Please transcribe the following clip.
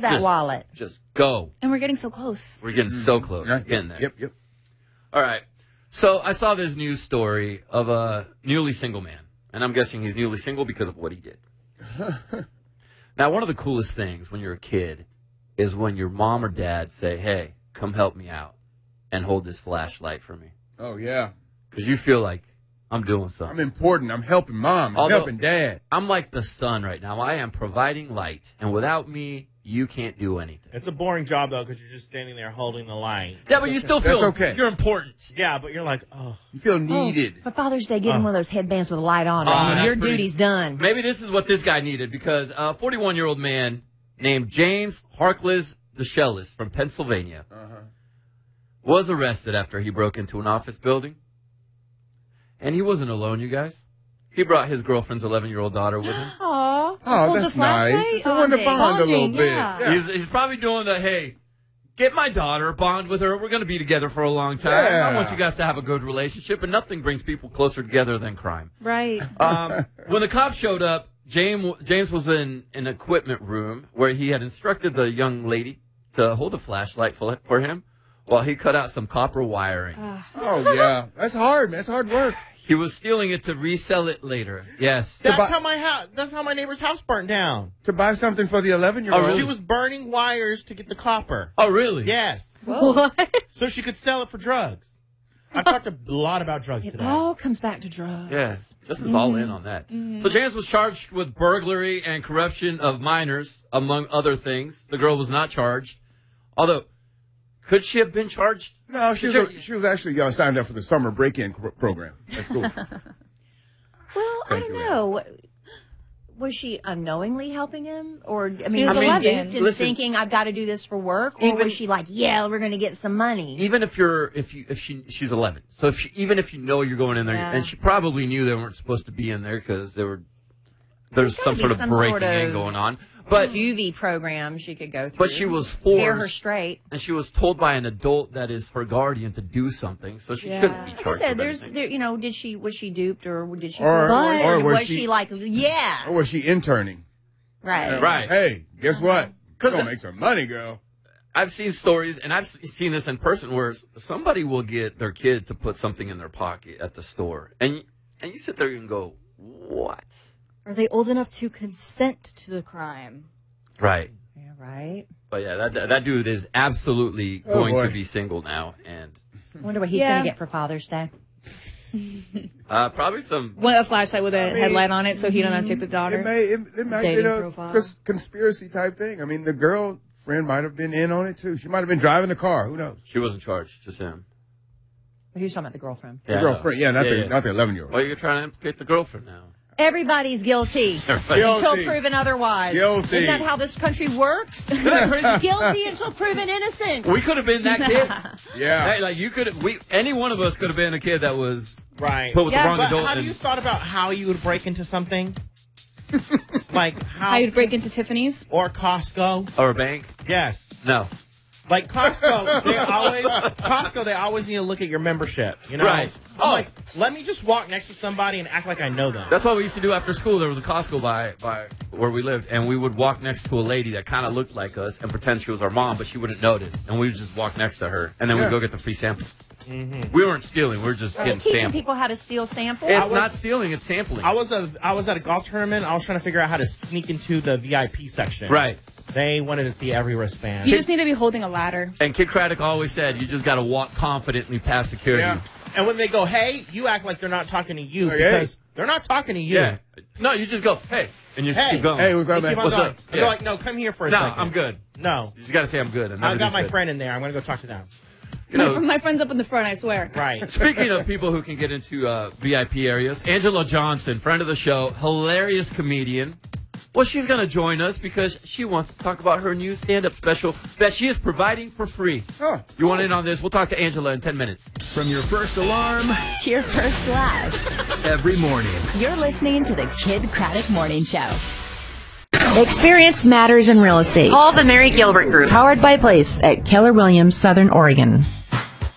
that wallet. Just go. And we're getting so close. We're getting so close. Getting there. Yep. All right. So I saw this news story of a newly single man. And I'm guessing he's newly single because of what he did. Now, one of the coolest things when you're a kid is when your mom or dad say, hey, come help me out and hold this flashlight for me. Oh, yeah. Because you feel like I'm doing something. I'm important. I'm helping mom. I'm helping dad. I'm like the sun right now. I am providing light. And without me, you can't do anything. It's a boring job, though, because you're just standing there holding the light. Yeah, but you still feel you're important. Yeah, but you're like, oh. You feel needed. For Father's Day, get him one of those headbands with a light on it. Your duty's done. Maybe this is what this guy needed, because a 41-year-old man named James Harkless DeShellis from Pennsylvania was arrested after he broke into an office building. And he wasn't alone, you guys. He brought his girlfriend's 11-year-old daughter with him. Aww. Oh, that's nice. I want to bond a little bit. Yeah. He's probably doing the, hey, get my daughter, bond with her. We're going to be together for a long time. Yeah. I want you guys to have a good relationship, and nothing brings people closer together than crime. Right. When the cops showed up, James was in an equipment room where he had instructed the young lady to hold a flashlight for him while he cut out some copper wiring. Oh, yeah. That's hard, man. That's hard work. He was stealing it to resell it later. Yes. That's how my neighbor's house burnt down. To buy something for the 11-year-old? Oh, really? She was burning wires to get the copper. Oh, really? Yes. What? So she could sell it for drugs. I've talked a lot about drugs today. It all comes back to drugs. Yeah, Justin's all in on that. So James was charged with burglary and corruption of minors, among other things. The girl was not charged. Although, could she have been charged? No, she was actually signed up for the summer break-in program. That's cool. Well, I don't know. Was she unknowingly helping him? Or, I mean, He was was she 11. duped and thinking, I've got to do this for work? Or was she like, yeah, we're going to get some money? Even she's 11. So even if you know you're going in there, and she probably knew they weren't supposed to be in there because there's some sort of breaking in going on. But UV program she could go through. But she was forced. Hair her straight. And she was told by an adult that is her guardian to do something, so she shouldn't be charged. Like I said, was she duped or did she? Or was she like, yeah? Or was she interning? Right. Right. Hey, guess what? You're going to make some money, girl. I've seen stories, and I've seen this in person, where somebody will get their kid to put something in their pocket at the store. And you sit there and go, what? Are they old enough to consent to the crime? Right. Yeah, right. But yeah, that dude is absolutely going to be single now. And I wonder what he's going to get for Father's Day. Probably a flashlight with a headlight on it so he don't have to take the daughter. It might be a conspiracy type thing. I mean, the girlfriend might have been in on it too. She might have been driving the car. Who knows? She wasn't charged, just him. But he was talking about the girlfriend. Yeah, the girlfriend, not the 11-year-old. Well, you're trying to implicate the girlfriend now. Everybody's guilty until proven otherwise. Guilty. Isn't that how this country works? Guilty until proven innocent. We could have been that kid. Yeah. Hey, like any one of us could have been a kid that was put with the wrong adult. Have you thought about how you would break into something? Like how you'd break into Tiffany's or Costco or a bank? Yes. No. Like Costco, they always need to look at your membership. You know, right? Like, let me just walk next to somebody and act like I know them. That's what we used to do after school. There was a Costco by where we lived, and we would walk next to a lady that kind of looked like us and pretend she was our mom, but she wouldn't notice, and we would just walk next to her, and then we'd go get the free samples. We weren't stealing; we were just getting teaching samples. people how to steal samples. It's not stealing; it's sampling. I was at a golf tournament. I was trying to figure out how to sneak into the VIP section. Right. They wanted to see every wristband. You just need to be holding a ladder. And Kid Craddock always said, you just got to walk confidently past security. Yeah. And when they go, hey, you act like they're not talking to you because they're not talking to you. Yeah. No, you just go, hey, and you just keep going. Hey, what's up, man? What's up? They're like, no, come here for a second. No, I'm good. No. You just got to say I'm good. I've got my friend in there. I'm going to go talk to them. My friend's up in the front, I swear. Right. Speaking of people who can get into VIP areas, Angela Johnson, friend of the show, hilarious comedian. Well, she's going to join us because she wants to talk about her new stand-up special that she is providing for free. You want in on this? We'll talk to Angela in 10 minutes. From your first alarm to your first laugh. Every morning. You're listening to the Kid Craddock Morning Show. Experience matters in real estate. Call the Mary Gilbert Group. Powered by Place at Keller Williams, Southern Oregon.